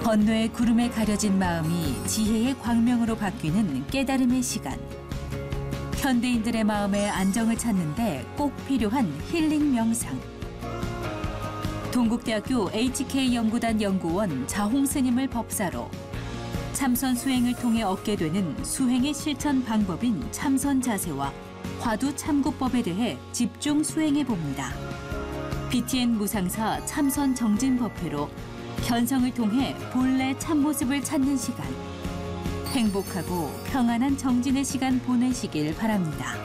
번뇌의 구름에 가려진 마음이 지혜의 광명으로 바뀌는 깨달음의 시간. 현대인들의 마음의 안정을 찾는데 꼭 필요한 힐링 명상. 동국대학교 HK연구단 연구원 자홍 스님을 법사로 참선 수행을 통해 얻게 되는 수행의 실천 방법인 참선 자세와 화두 참고법에 대해 집중 수행해 봅니다. BTN 무상사 참선 정진법회로 견성을 통해 본래 참모습을 찾는 시간. 행복하고 평안한 정진의 시간 보내시길 바랍니다.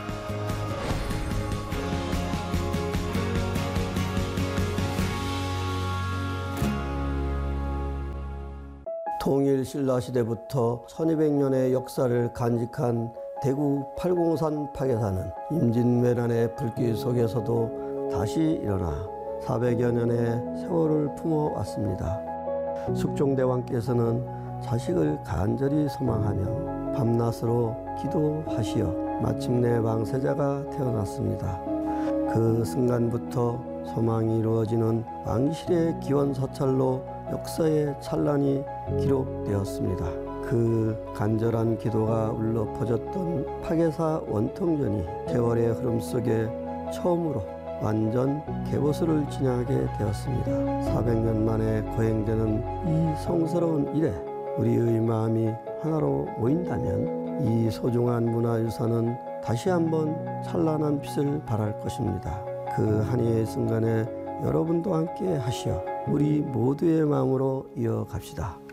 통일 신라시대부터 1200년의 역사를 간직한 대구 팔공산 파괴사는 임진왜란의 불길 속에서도 다시 일어나 400여 년의 세월을 품어왔습니다. 숙종대왕께서는 자식을 간절히 소망하며 밤낮으로 기도하시어 마침내 왕세자가 태어났습니다. 그 순간부터 소망이 이루어지는 왕실의 기원사찰로 역사의 찬란이 기록되었습니다. 그 간절한 기도가 울려 퍼졌던 파괴사 원통전이 세월의 흐름 속에 처음으로 완전 개보수를 지나게 되었습니다. 400년 만에 거행되는 이 성스러운 일에 우리의 마음이 하나로 모인다면 이 소중한 문화유산은 다시 한번 찬란한 빛을 발할 것입니다. 그 한해의 순간에 여러분도 함께 하시어 우리 모두의 마음으로 이어갑시다.